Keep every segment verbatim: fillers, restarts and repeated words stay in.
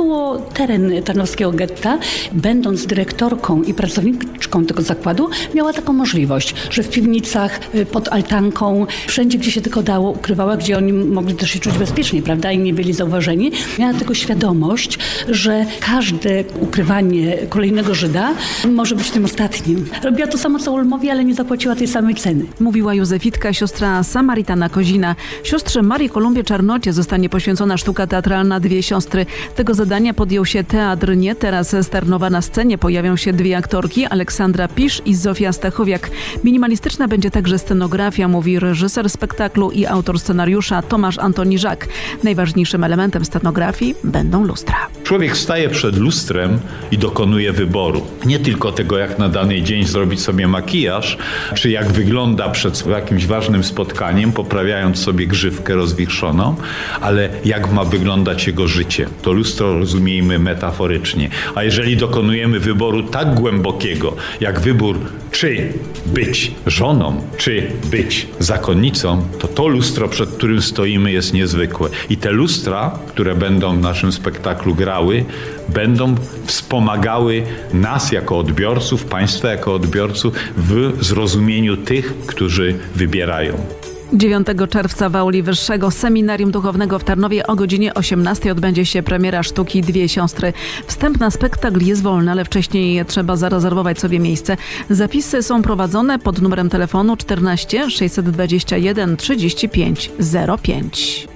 było teren tarnowskiego getta. Będąc dyrektorką i pracowniczką tego zakładu, miała taką możliwość, że w piwnicach, pod altanką, wszędzie, gdzie się tylko dało, ukrywała, gdzie oni mogli też się czuć bezpiecznie, prawda, i nie byli zauważeni. Miała tego świadomość, że każde ukrywanie kolejnego Żyda może być tym ostatnim. Robiła to samo co Ulmowi, ale nie zapłaciła tej samej ceny. Mówiła Józefitka, siostra Samaritana Kozina. Siostrze Marii Kolumbie Czarnocie zostanie poświęcona sztuka teatralna Dwie siostry. Tego zadania podjął się teatr Nie. Teraz z Tarnowa na scenie pojawią się dwie aktorki, Aleksandra Pisz i Zofia Stachowiak. Minimalistyczna będzie także scenografia, mówi reżyser spektaklu i autor scenariusza Tomasz Antoni Żak. Najważniejszym elementem scenografii będą lustra. Człowiek staje przed lustrem i dokonuje wyboru. Nie tylko tego, jak na dany dzień zrobić sobie makijaż, czy jak wygląda przed jakimś ważnym spotkaniem, poprawiając sobie grzywkę rozwichrzoną, ale jak ma wyglądać jego życie. To lustro rozumiejmy metaforycznie. A jeżeli dokonujemy wyboru tak głębokiego, jak wybór, czy być żoną, czy być zakonnicą, to to lustro, przed którym stoimy, jest niezwykłe. I te lustra, które będą w naszym spektaklu grały, będą wspomagały nas jako odbiorców, państwa jako odbiorców w zrozumieniu tych, którzy wybierają. dziewiątego czerwca w auli Wyższego Seminarium Duchownego w Tarnowie o godzinie osiemnastej odbędzie się premiera sztuki Dwie siostry. Wstęp na spektakl jest wolny, ale wcześniej trzeba zarezerwować sobie miejsce. Zapisy są prowadzone pod numerem telefonu czternaście sześćset dwadzieścia jeden trzydzieści pięć zero pięć.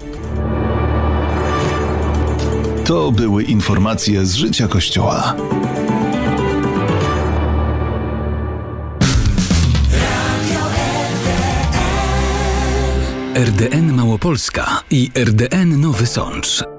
To były informacje z życia Kościoła. R D N Małopolska i R D N Nowy Sącz.